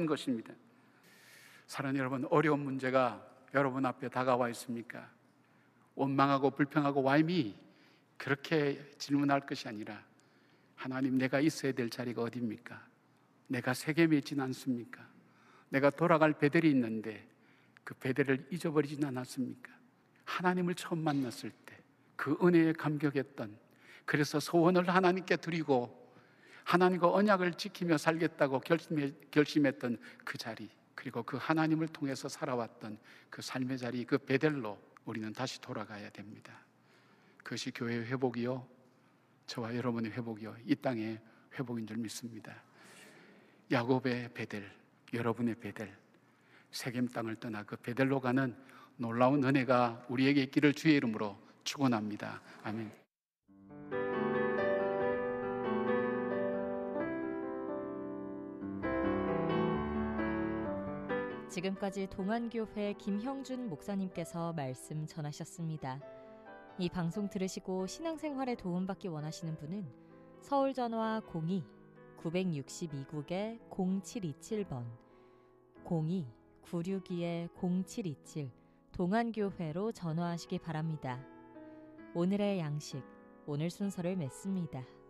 하신 것입니다. 사랑하는 여러분, 어려운 문제가 여러분 앞에 다가와 있습니까? 원망하고 불평하고 와임이 그렇게 질문할 것이 아니라, 하나님, 내가 있어야 될 자리가 어디입니까? 내가 세계 맺진 않습니까? 내가 돌아갈 베델이 있는데 그 베델을 잊어버리진 않았습니까? 하나님을 처음 만났을 때 그 은혜에 감격했던, 그래서 소원을 하나님께 드리고 하나님과 언약을 지키며 살겠다고 결심했던 그 자리, 그리고 그 하나님을 통해서 살아왔던 그 삶의 자리, 그 베델로 우리는 다시 돌아가야 됩니다. 그것이 교회의 회복이요, 저와 여러분의 회복이요, 이 땅의 회복인 줄 믿습니다. 야곱의 베델, 여러분의 베델, 세겜 땅을 떠나 그 베델로 가는 놀라운 은혜가 우리에게 있기를 주의 이름으로 축원합니다. 아멘. 지금까지 동안교회 김형준 목사님께서 말씀 전하셨습니다. 이 방송 들으시고 신앙생활에 도움받기 원하시는 분은 서울전화 02-962국에 0727번 02-962-0727 동안교회로 전화하시기 바랍니다. 오늘의 양식, 오늘 순서를 맺습니다.